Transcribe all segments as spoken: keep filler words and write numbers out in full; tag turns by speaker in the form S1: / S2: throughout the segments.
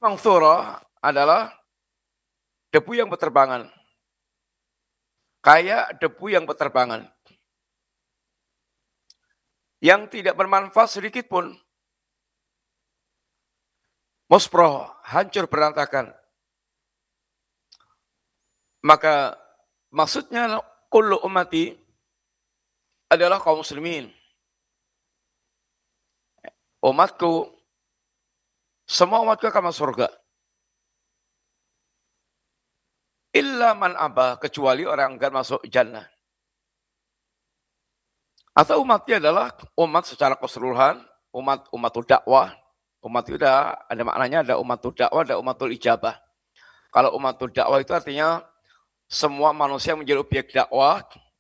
S1: Mangthura adalah debu yang berterbangan. Kayak debu yang berterbangan. Yang tidak bermanfaat sedikit pun. Musproh, hancur berantakan. Maka maksudnya kullu ummati adalah kaum muslimin. Umatku, semua umatku akan masuk surga. Illa man aba, kecuali orang enggan masuk jannah. Atau umatnya adalah umat secara keseluruhan, umat umatul dakwah. Umat itu ada, ada maknanya, ada umatul dakwah, ada umatul ijabah. Kalau umatul dakwah itu artinya semua manusia menjadi objek dakwah,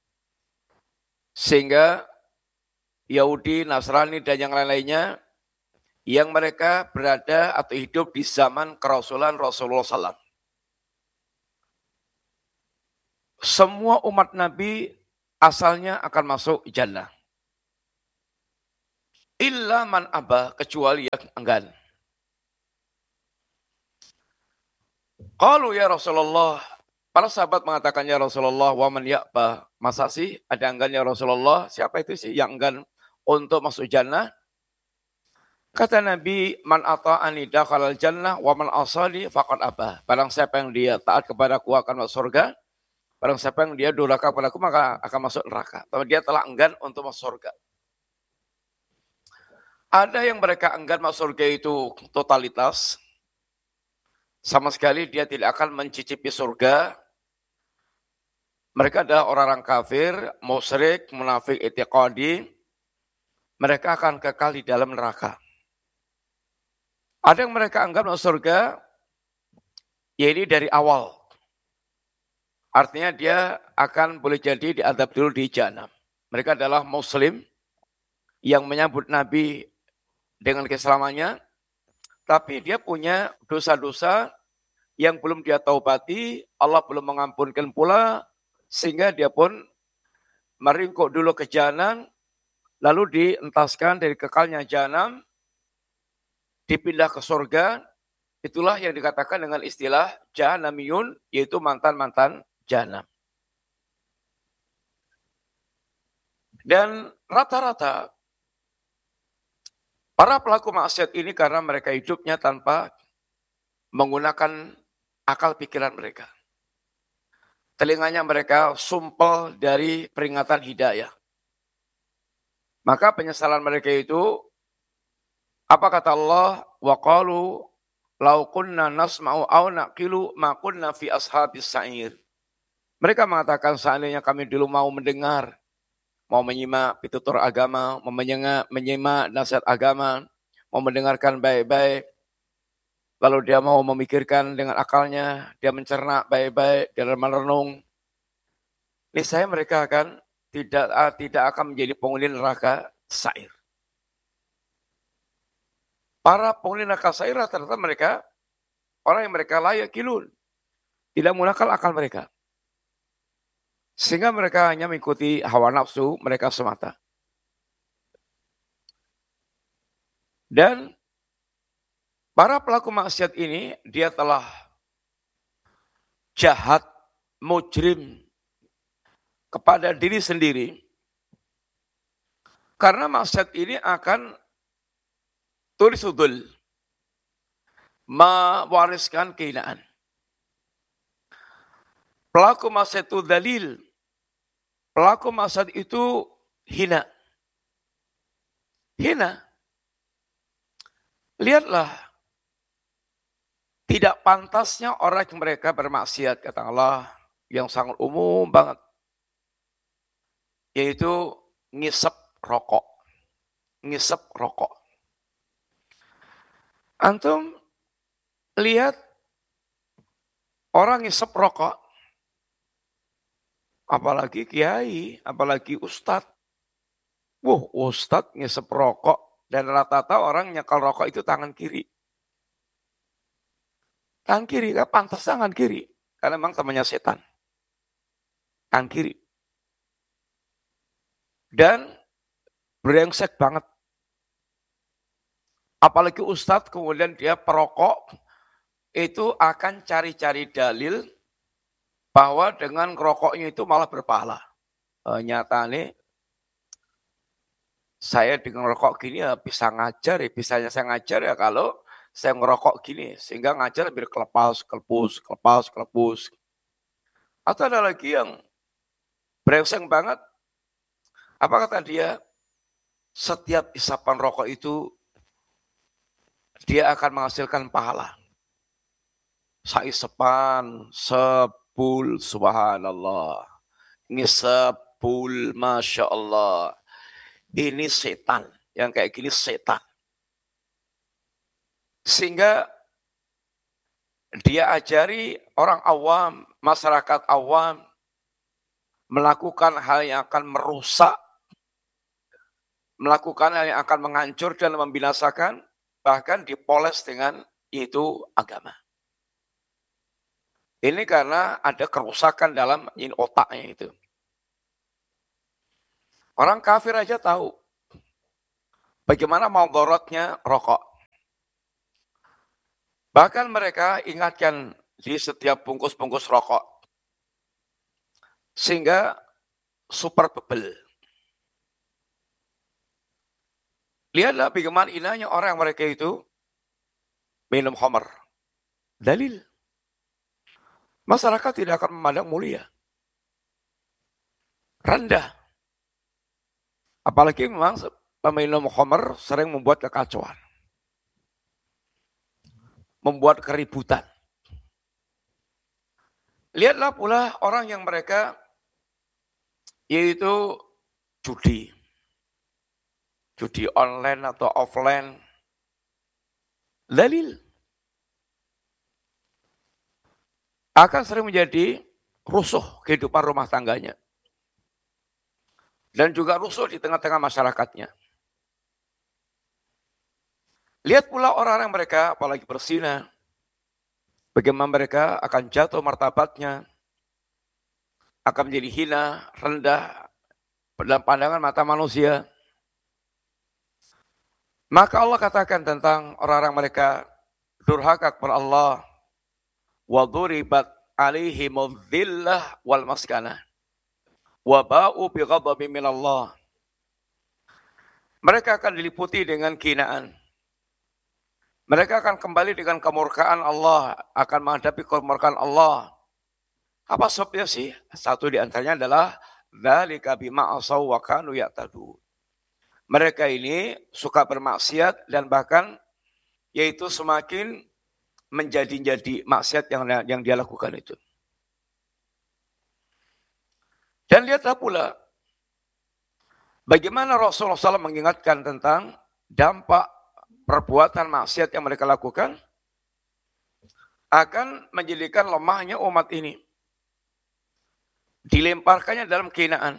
S1: sehingga Yahudi, Nasrani, dan yang lain-lainnya, yang mereka berada atau hidup di zaman kerasulan Rasulullah shallallahu alaihi wasallam. Semua umat Nabi asalnya akan masuk jannah. Illa man aba, kecuali yang enggan. Qalu ya Rasulullah, para sahabat mengatakan ya Rasulullah, wa man ya'ba, masa sih ada enggan ya Rasulullah? Siapa itu sih yang enggan untuk masuk jannah? Kata Nabi, man ata'ani dakhalal jannah wa man asali faqad aba. Barang siapa yang dia taat kepadaku akan masuk surga, barang siapa yang dia durhaka kepadaku maka akan masuk neraka. Atau dia telah enggan untuk masuk surga. Ada yang mereka enggan masuk surga itu totalitas, sama sekali dia tidak akan mencicipi surga. Mereka adalah orang-orang kafir, musyrik, munafik, i'tiqadi. Mereka akan kekal di dalam neraka. Ada yang mereka anggap masuk surga, yaitu dari awal. Artinya dia akan boleh jadi diadab dulu di jahanam. Mereka adalah muslim yang menyambut Nabi dengan keselamanya, tapi dia punya dosa-dosa yang belum dia taubati, Allah belum mengampunkan pula, sehingga dia pun meringkuk dulu ke jahanam, lalu dientaskan dari kekalnya jahanam, dipindah ke surga. Itulah yang dikatakan dengan istilah jahanamiyun, yaitu mantan-mantan jahanam. Dan rata-rata para pelaku maksiat ini karena mereka hidupnya tanpa menggunakan akal pikiran mereka. Telinganya mereka sumpel dari peringatan hidayah. Maka penyesalan mereka itu, apa kata Allah? Wa qalu law kunna nasma'u aw naqilu ma kunna fi ashabis sa'ir. Mereka mengatakan seandainya kami dulu mau mendengar, mau menyimak pitutur agama, mau menyimak, menyimak nasihat agama, mau mendengarkan baik-baik, lalu dia mau memikirkan dengan akalnya, dia mencerna baik-baik, dia merenung, niscaya mereka akan tidak tidak akan menjadi penghuni neraka sa'ir. Para penghuni neraka sa'ir rata-rata mereka orang yang mereka layak kilun, tidak menggunakan akal mereka. Sehingga mereka hanya mengikuti hawa nafsu mereka semata. Dan para pelaku maksiat ini, dia telah jahat, mujrim kepada diri sendiri. Karena maksiat ini akan turisudul, mewariskan kehinaan. Pelaku maksiat itu dalil. Pelaku maksiat itu hina. Hina. Lihatlah. Tidak pantasnya orang yang mereka bermaksiat, kata Allah, yang sangat umum banget. Yaitu ngisep rokok. Ngisep rokok. Antum lihat orang ngisep rokok. Apalagi kiai, apalagi ustadz. Wah, ustadz ngisep rokok. Dan rata-rata orang nyekal rokok itu tangan kiri. Tangan kiri, kan pantas tangan kiri. Karena memang temannya setan. Tangan kiri. Dan brengsek banget. Apalagi ustadz kemudian dia perokok. itu akan cari-cari dalil bahwa dengan rokoknya itu malah berpahala. E, nyatanya saya dengan rokok gini ya bisa ngajar ya, bisanya saya ngajar ya kalau saya ngerokok gini, sehingga ngajar biar kelepas, kelepus, kelepas, kelepus. Atau ada lagi yang brengsek banget, apa kata dia, setiap isapan rokok itu dia akan menghasilkan pahala. Saisepan, sepul, subhanallah. Ini sepul, masya Allah. Ini setan, yang kayak gini setan. Sehingga dia ajari orang awam, masyarakat awam, melakukan hal yang akan merusak, melakukan hal yang akan menghancur dan membinasakan, bahkan dipoles dengan itu agama. Ini karena ada kerusakan dalam otaknya itu. Orang kafir aja tahu bagaimana maldorotnya rokok. Bahkan mereka ingatkan di setiap bungkus-bungkus rokok. Sehingga super bebel. Lihatlah bagaimana indahnya orang mereka itu minum khamar. Dalil. Masyarakat tidak akan memandang mulia. Rendah. Apalagi memang peminum khamar sering membuat kekacauan. Membuat keributan. Lihatlah pula orang yang mereka yaitu judi. Judi online atau offline. Dalil. Akan sering menjadi rusuh kehidupan rumah tangganya. Dan juga rusuh di tengah-tengah masyarakatnya. Lihat pula orang-orang mereka, apalagi berzina, bagaimana mereka akan jatuh martabatnya, akan menjadi hina, rendah, dalam pandangan mata manusia. Maka Allah katakan tentang orang-orang mereka, durhaka kepada Allah, وَضُرِبَتْ عَلَيْهِمُ الذِّلَّةِ وَالْمَسْكَنَةِ وَبَاءُوا بِغَضَبٍ مِّنَ اللَّهِ. Mereka akan diliputi dengan kehinaan. Mereka akan kembali dengan kemurkaan Allah, akan menghadapi kemurkaan Allah. Apa sebabnya sih? Satu di antaranya adalah dzalika bima asaw wa kanu ya'tadun. Mereka ini suka bermaksiat dan bahkan yaitu semakin menjadi-jadi maksiat yang yang dia lakukan itu. Dan lihatlah pula bagaimana Rasulullah shallallahu alaihi wasallam mengingatkan tentang dampak perbuatan maksiat yang mereka lakukan akan menjadikan lemahnya umat ini. Dilemparkannya dalam kehinaan.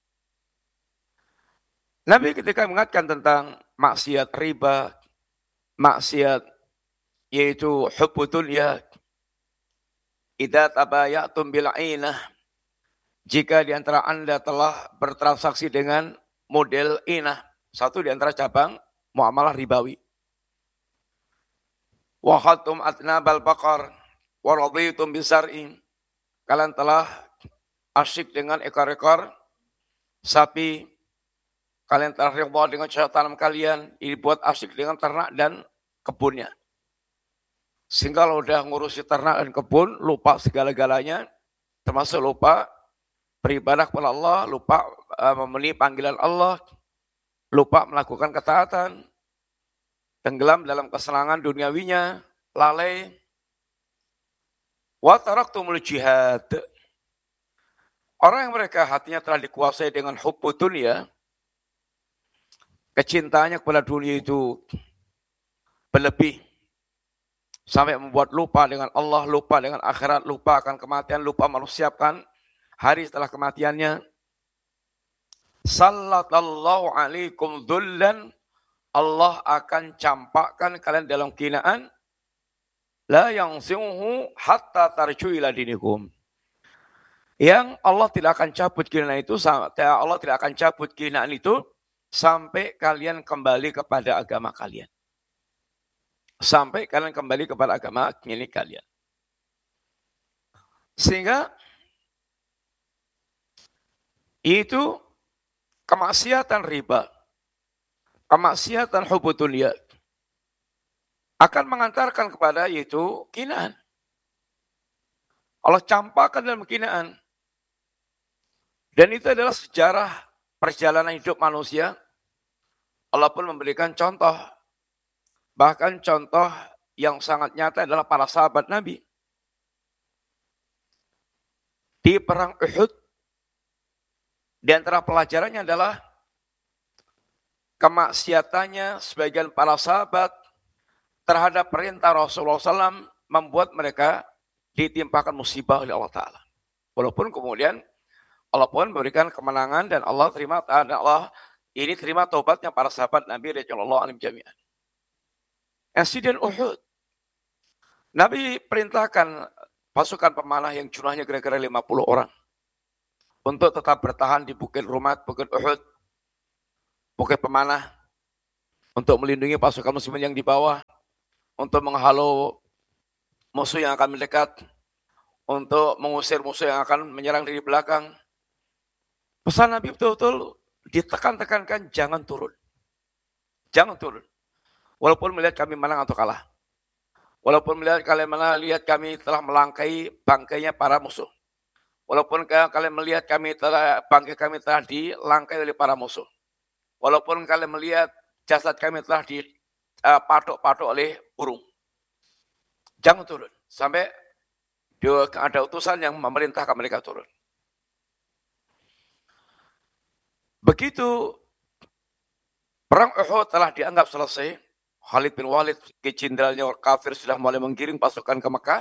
S1: Nabi ketika mengingatkan tentang maksiat riba, maksiat yaitu hubbud dunya, idza tabayatum bil ainah, jika di antara Anda telah bertransaksi dengan model inah, satu di antara cabang muamalah ribawi. Wa khatum atnabal baqar wa raditum bisar'in, kalian telah asyik dengan ekor-ekor sapi, kalian telah ridha dengan cahaya tanam kalian, ini buat asyik dengan ternak dan kebunnya. Sehingga kalau udah ngurusi ternak dan kebun, lupa segala-galanya, termasuk lupa beribadah kepada Allah, lupa uh, memenuhi panggilan Allah, lupa melakukan ketaatan, tenggelam dalam kesenangan duniawinya, lalai. Wa taraktumul jihad. Orang yang mereka hatinya telah dikuasai dengan hubbud dunya, kecintaannya kepada dunia itu berlebih, sampai membuat lupa dengan Allah, lupa dengan akhirat, lupa akan kematian, lupa mempersiapkan hari setelah kematiannya. Sallallahu alaikum dhullan, Allah akan campakkan kalian dalam kehinaan. La yansimuhu hatta tarju ila dinikum. Yang Allah tidak akan cabut kehinaan itu, Allah tidak akan cabut kehinaan itu sampai kalian kembali kepada agama kalian. sampai kalian kembali kepada agama milik kalian. Sehingga itu kemaksiatan riba, kemaksiatan hubbu dunya akan mengantarkan kepada yaitu kinaan. Allah campakkan dalam kinaan. Dan itu adalah sejarah perjalanan hidup manusia. Allah pun memberikan contoh. Bahkan contoh yang sangat nyata adalah para sahabat Nabi. Di perang Uhud, di antara pelajarannya adalah kemaksiatannya sebagian para sahabat terhadap perintah Rasulullah shallallahu alaihi wasallam membuat mereka ditimpakan musibah oleh Allah Ta'ala. Walaupun kemudian Allah pun memberikan kemenangan dan Allah terima dan Allah ini terima taubatnya para sahabat Nabi radhiyallahu anhum jami'an. Insiden Uhud. Nabi perintahkan pasukan pemanah yang jumlahnya kira-kira lima puluh orang untuk tetap bertahan di Bukit Rumat, Bukit Uhud, Bukit Pemanah, untuk melindungi pasukan muslimin yang di bawah, untuk menghalau musuh yang akan mendekat, untuk mengusir musuh yang akan menyerang dari belakang. Pesan Nabi betul-betul ditekan-tekankan, jangan turun. Jangan turun. Walaupun melihat kami menang atau kalah. Walaupun melihat kalian melihat kami telah melangkai bangkainya para musuh. Walaupun kalian melihat kami telah bangkai kami telah dilangkai oleh para musuh. Walaupun kalian melihat jasad kami telah dipatok-patok oleh burung. Jangan turun. Sampai ada utusan yang memerintahkan mereka turun. Begitu perang Uhud telah dianggap selesai, Khalid bin Walid, jenderalnya kafir, sudah mulai menggiring pasukan ke Mekah,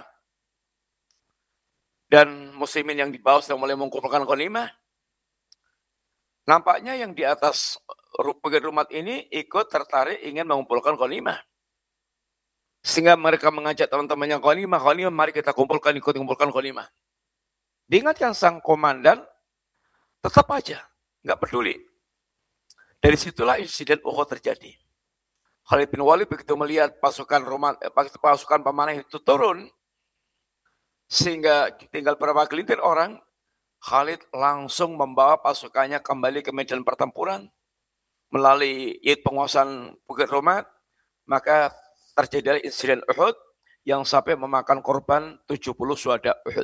S1: dan muslimin yang di bawah sudah mulai mengumpulkan ghanimah. Nampaknya yang di atas Bukit Rumat ini ikut tertarik ingin mengumpulkan ghanimah. Sehingga mereka mengajak teman-temannya ghanimah, ghanimah, mari kita kumpulkan, ikut mengumpulkan ghanimah. Diingatkan sang komandan, tetap aja, nggak peduli. Dari situlah insiden Uhud terjadi. Khalid bin Walid begitu melihat pasukan Roman, pasukan pemanah itu turun, sehingga tinggal beberapa gelintir orang, Khalid langsung membawa pasukannya kembali ke medan pertempuran melalui penguasaan Bukit Rumat, maka terjadi insiden Uhud yang sampai memakan korban tujuh puluh syuhada Uhud.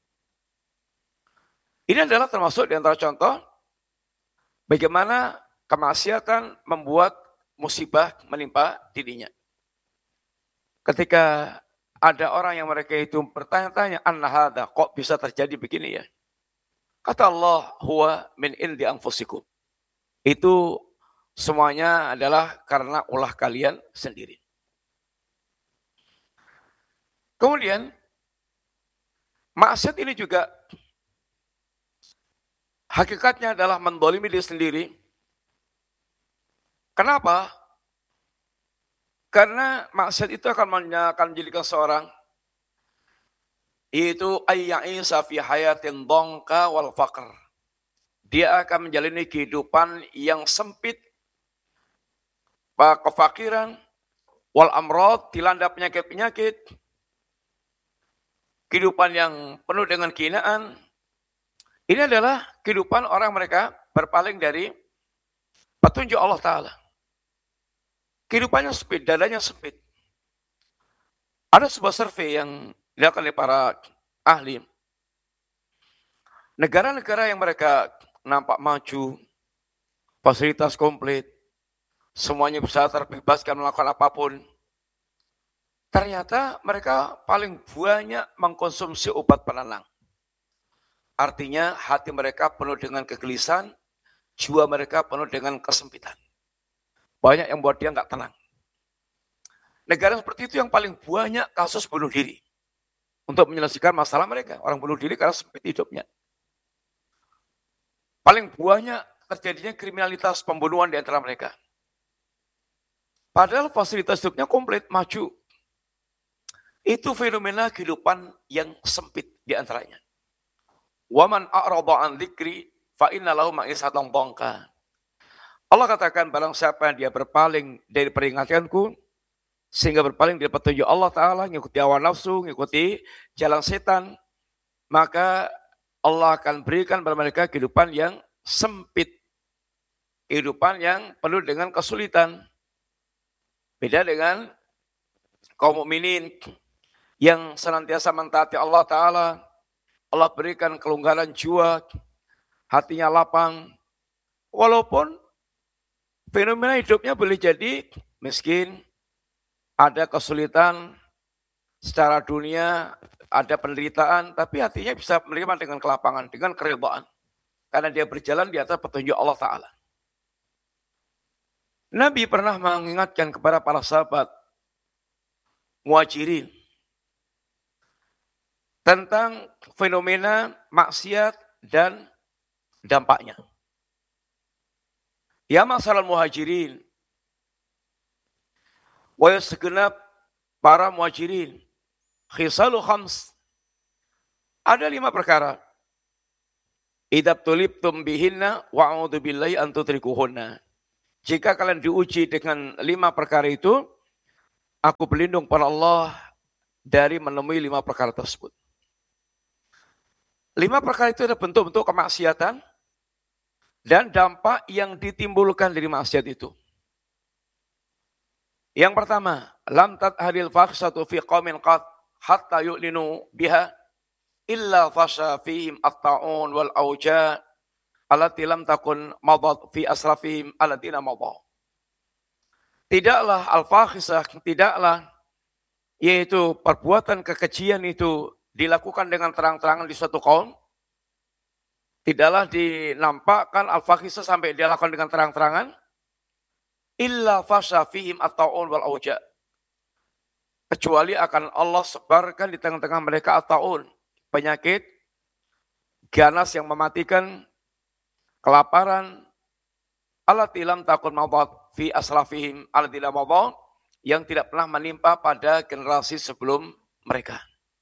S1: Ini adalah termasuk di antara contoh bagaimana kemaksiatan membuat musibah menimpa dirinya. Ketika ada orang yang mereka itu bertanya-tanya, anna hadza, kok bisa terjadi begini ya? Kata Allah, huwa min indi anfusikum. Itu semuanya adalah karena ulah kalian sendiri. Kemudian, maksiat ini juga hakikatnya adalah mendolimi diri sendiri. Kenapa? Karena maksiat itu akan menjadikan seorang itu ayya'isa fi hayatin dongka wal faqr. Dia akan menjalani kehidupan yang sempit, kefakiran, wal amrad, dilanda penyakit-penyakit, kehidupan yang penuh dengan kehinaan. Ini adalah kehidupan orang mereka berpaling dari petunjuk Allah Ta'ala. Kehidupannya sempit, dadanya sempit. Ada sebuah survei yang dilakukan oleh para ahli. Negara-negara yang mereka nampak maju, fasilitas komplit, semuanya bisa terbebaskan melakukan apapun. Ternyata mereka paling banyak mengkonsumsi obat penenang. Artinya hati mereka penuh dengan kegelisahan, jiwa mereka penuh dengan kesempitan. Banyak yang buat dia nggak tenang. Negara seperti itu yang paling banyak kasus bunuh diri. Untuk menyelesaikan masalah mereka. Orang bunuh diri karena sempit hidupnya. Paling banyak terjadinya kriminalitas pembunuhan di antara mereka. Padahal fasilitas hidupnya komplit, maju. Itu fenomena kehidupan yang sempit di antaranya. Waman a'rada an dzikri fa inna lahu ma'isatan dhanka. Allah katakan barang siapa yang dia berpaling dari peringatanku, sehingga berpaling dari petunjuk Allah Ta'ala, ngikuti hawa nafsu, ngikuti jalan setan, maka Allah akan berikan kepada mereka kehidupan yang sempit, kehidupan yang penuh dengan kesulitan. Beda dengan kaum mukminin yang senantiasa mentaati Allah Ta'ala, Allah berikan kelonggaran jiwa, hatinya lapang, walaupun fenomena hidupnya boleh jadi miskin, ada kesulitan secara dunia, ada penderitaan, tapi hatinya bisa menerima dengan kelapangan, dengan keridhaan. Karena dia berjalan di atas petunjuk Allah Ta'ala. Nabi pernah mengingatkan kepada para sahabat muhajirin tentang fenomena maksiat dan dampaknya. Ya masalah muhajirin, wa segenap para muhajirin, khisalu khams, ada lima perkara. Idab tulibtum bihinna wa a'udzu billahi an tutrikuhunna. Jika kalian diuji dengan lima perkara itu, aku berlindung pada Allah dari menemui lima perkara tersebut. Lima perkara itu adalah bentuk-bentuk kemaksiatan dan dampak yang ditimbulkan dari maksiat itu. Yang pertama, lam tathadil fakhsatu fi qaumin qad hatta yu'linu biha illa fasha fihim at-ta'un wal auja allati lam takun madat fi asrafihim allatina madat. Tidaklah al-fakhisah, tidaklah yaitu perbuatan kekejian itu dilakukan dengan terang-terangan di suatu kaum. Tidaklah dinampakkan al-fakhisah sampai dilakukan dengan terang-terangan. Illa fasha fihim at-ta'un wal auja. Kecuali akan Allah sebarkan di tengah-tengah mereka at-ta'un, penyakit ganas yang mematikan, kelaparan, allati lam takun madat fi aslafihim allati lam madat, yang tidak pernah menimpa pada generasi sebelum mereka.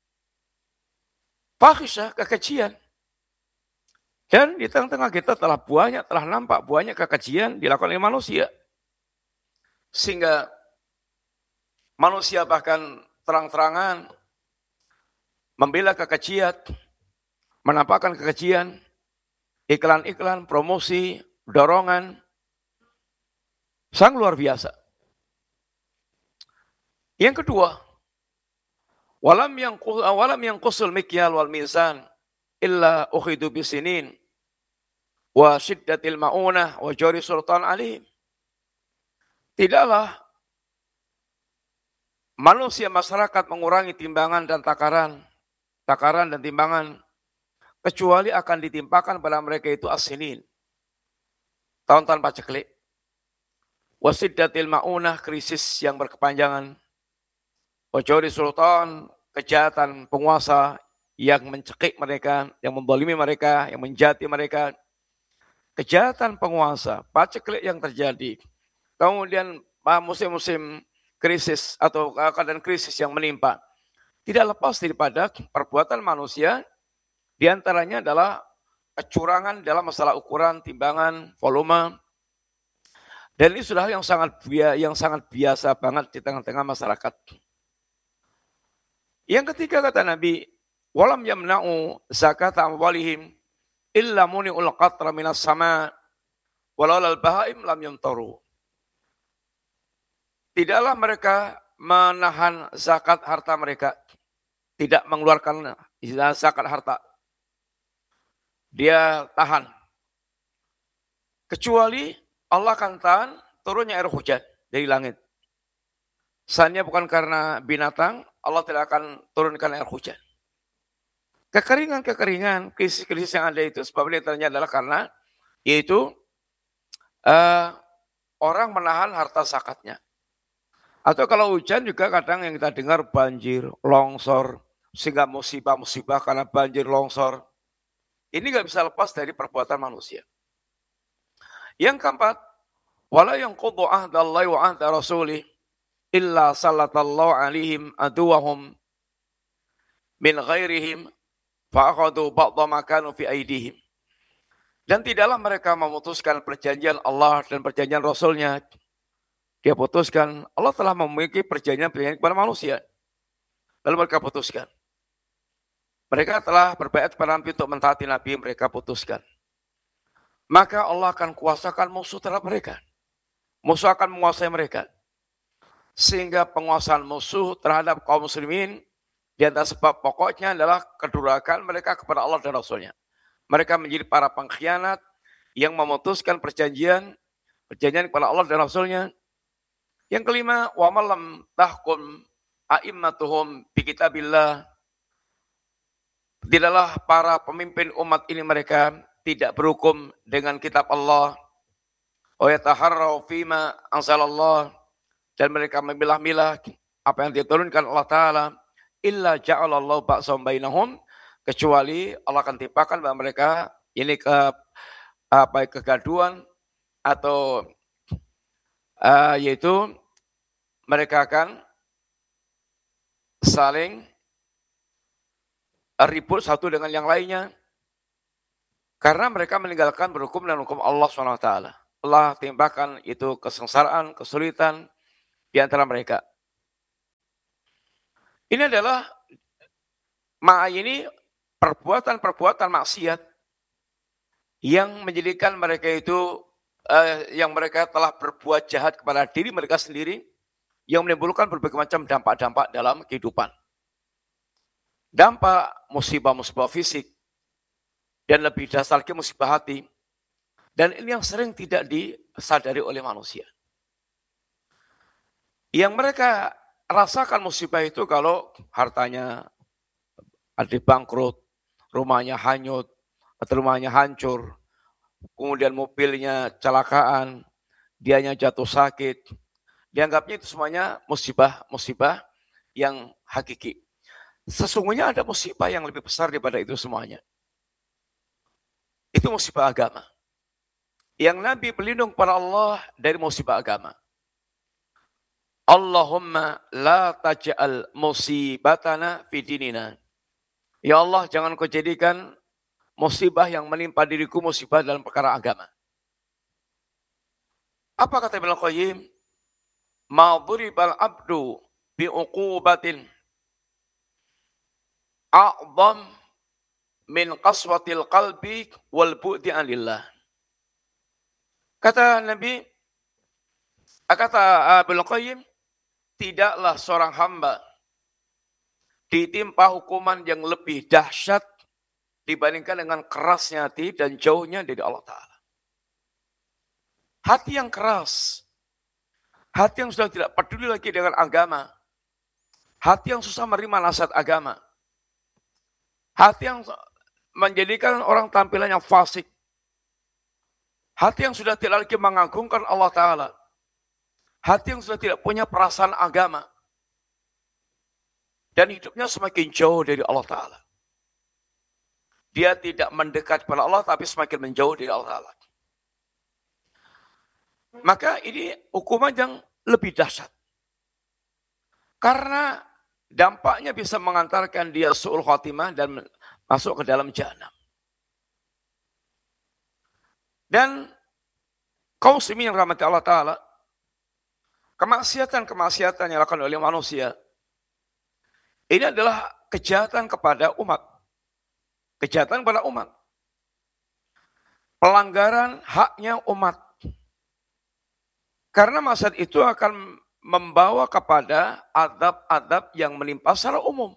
S1: Fahisyah, kekejian. Dan di tengah-tengah kita telah banyak, telah nampak banyak kekejian dilakukan oleh manusia. Sehingga manusia bahkan terang-terangan membela kekejian, menampakkan kekejian, iklan-iklan, promosi, dorongan, sangat luar biasa. Yang kedua, walam yang walam yang qusul mikyal wal mizan illa ukhidu bisinin wa syiddatil maunah wa jari sultan alim. Tidaklah manusia masyarakat mengurangi timbangan dan takaran, takaran dan timbangan, kecuali akan ditimpakan pada mereka itu as-sinin, tahun tanpa ceklik. Wasiddatil maunah, krisis yang berkepanjangan. Wajori sultan, kejahatan penguasa yang mencekik mereka, yang membolimi mereka, yang menjati mereka. Kejahatan penguasa, paceklik yang terjadi. Kemudian musim-musim krisis atau keadaan krisis yang menimpa. Tidak lepas daripada perbuatan manusia, diantaranya adalah kecurangan dalam masalah ukuran, timbangan, volume. Dan ini sudah yang sangat yang sangat biasa banget di tengah-tengah masyarakat. Yang ketiga kata Nabi, walam yamna'u zakat amwalihim illa muni'ul qatra minas sama walau al bahaim lam yamtaru. Tidaklah mereka menahan zakat harta mereka, tidak mengeluarkan zakat harta. Dia tahan. Kecuali Allah akan tahan turunnya air hujan dari langit. Seandainya bukan karena binatang, Allah tidak akan turunkan air hujan. Kekeringan-kekeringan, krisis-krisis yang ada itu sebabnya ternyata adalah karena yaitu uh, orang menahan harta zakatnya. Atau kalau hujan juga kadang yang kita dengar banjir, longsor, sehingga musibah-musibah karena banjir, longsor. Ini nggak bisa lepas dari perbuatan manusia. Yang keempat, wala yanqudu ahdallahi wa ahda rasulih illa sallatallahu alaihim aduwahum min ghairihim fa'akhadu ba'dha ma kanu fi aidihim. Dan tidaklah mereka memutuskan perjanjian Allah dan perjanjian Rasulnya Dia putuskan, Allah telah memiliki perjanjian-perjanjian kepada manusia. Lalu mereka putuskan. Mereka telah berbaiat kepada Nabi untuk mentaati Nabi, mereka putuskan. Maka Allah akan kuasakan musuh terhadap mereka. Musuh akan menguasai mereka. Sehingga penguasaan musuh terhadap kaum muslimin, di antara sebab pokoknya adalah kedurakan mereka kepada Allah dan Rasulnya. Mereka menjadi para pengkhianat yang memutuskan perjanjian, perjanjian kepada Allah dan Rasulnya. Yang kelima, wa malam tahkum a'immatuhum bi kitabillah. Tidaklah para pemimpin umat ini mereka tidak berhukum dengan kitab Allah. Wa yataharrau fima anzalallah, dan mereka memilah-milah apa yang diturunkan Allah Ta'ala. Illa ja'alallahu ba'sahum bainahum, kecuali Allah akan timpakan bahwa mereka ini ke apa kegaduhan atau uh, yaitu mereka akan saling ribut satu dengan yang lainnya karena mereka meninggalkan berhukum dan hukum Allah subhanahu wa taala. Allah timpakan itu kesengsaraan, kesulitan di antara mereka. Ini adalah ma'a ini perbuatan-perbuatan maksiat yang menjadikan mereka itu eh, yang mereka telah berbuat jahat kepada diri mereka sendiri, yang menimbulkan berbagai macam dampak-dampak dalam kehidupan. Dampak musibah-musibah fisik, dan lebih dasar lagi musibah hati. Dan ini yang sering tidak disadari oleh manusia. Yang mereka rasakan musibah itu kalau hartanya ada bangkrut, rumahnya hanyut, atau rumahnya hancur, kemudian mobilnya celakaan, dianya jatuh sakit. Dianggapnya itu semuanya musibah-musibah yang hakiki. Sesungguhnya ada musibah yang lebih besar daripada itu semuanya. Itu musibah agama. Yang Nabi berlindung kepada Allah dari musibah agama. Allahumma la taj'al musibatana fi dinina. Ya Allah, jangan kau jadikan musibah yang menimpa diriku musibah dalam perkara agama. Apa kata Ibnu Qayyim? Ma dhuribal abdu bi uqubatin a'zam min qaswatil qalbi wal bu'di anillah. Kata Nabi, kata Ibnu Qayyim, tidaklah seorang hamba ditimpa hukuman yang lebih dahsyat dibandingkan dengan kerasnya hati dan jauhnya dari Allah Ta'ala. Hati yang keras, hati yang sudah tidak peduli lagi dengan agama, hati yang susah menerima nasihat agama, hati yang menjadikan orang tampilannya fasik, hati yang sudah tidak lagi mengagungkan Allah Ta'ala, hati yang sudah tidak punya perasaan agama, dan hidupnya semakin jauh dari Allah Ta'ala. Dia tidak mendekat kepada Allah, tapi semakin menjauh dari Allah Ta'ala. Maka ini hukuman yang lebih dahsyat. Karena dampaknya bisa mengantarkan dia su'ul khatimah dan masuk ke dalam jahanam. Dan kaum muslimin yang rahmati Allah Ta'ala, kemaksiatan-kemaksiatan yang dilakukan oleh manusia, ini adalah kejahatan kepada umat. Kejahatan kepada umat. Pelanggaran haknya umat. Karena maksiat itu akan membawa kepada adab-adab yang menimpa secara umum.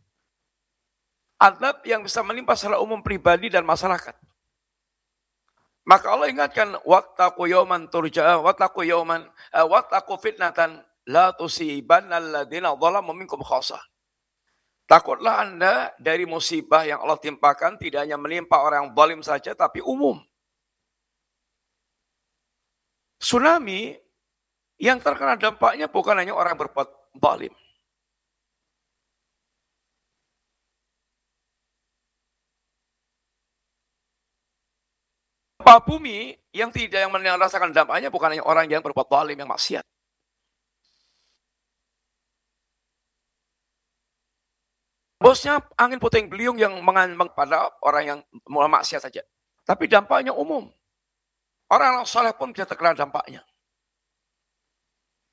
S1: Adab yang bisa menimpa secara umum pribadi dan masyarakat. Maka Allah ingatkan, wattaqu yawman turja'a wattaqu yawman uh, wattaqu fitnatan la tusibanna alladziina dzalamu minkum khassah. Takutlah Anda dari musibah yang Allah timpakan tidak hanya menimpa orang yang zalim saja tapi umum. Tsunami yang terkena dampaknya bukan hanya orang berbuat zalim. Gempa bumi yang tidak yang merasakan dampaknya bukan hanya orang yang berbuat zalim, yang maksiat. Bosnya angin puting beliung yang mengambang pada orang yang mulai maksiat saja. Tapi dampaknya umum. Orang yang saleh pun bisa terkena dampaknya.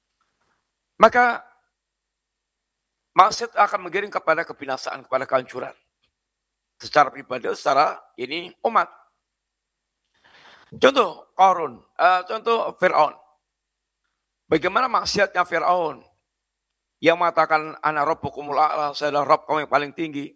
S1: Maka maksiat akan menggiring kepada kebinasaan, kepada kehancuran. Secara pribadi, secara ini umat. Contoh Qarun, uh, contoh Fir'aun. Bagaimana maksiatnya Fir'aun yang mengatakan ana rabbukumul a'la, saya adalah Rabb kamu yang paling tinggi.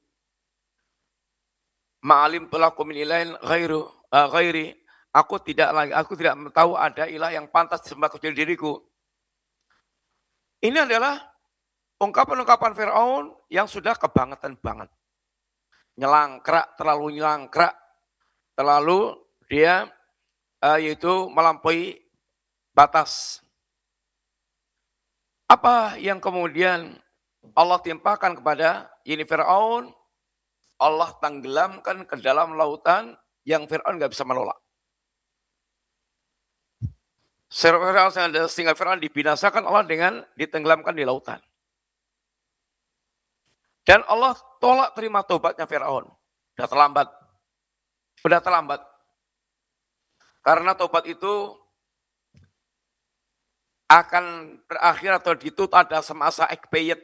S1: Ma'alim tulaku min ilahin ghairu uh, ghairi. Aku tidak lagi, aku tidak tahu ada ilah yang pantas disembah kecuali diriku. Ini adalah ungkapan-ungkapan Fir'aun yang sudah kebangetan banget. Nyelangkrak, terlalu nyelangkrak, terlalu dia uh, yaitu melampaui batas. Apa yang kemudian Allah timpakan kepada ini Fir'aun? Allah tenggelamkan ke dalam lautan yang Fir'aun nggak bisa menolak. Sehingga Fir'aun dibinasakan Allah dengan ditenggelamkan di lautan. Dan Allah tolak terima tobatnya Fir'aun. Sudah terlambat. Sudah terlambat. Karena tobat itu akan berakhir atau ditutup ada semasa expired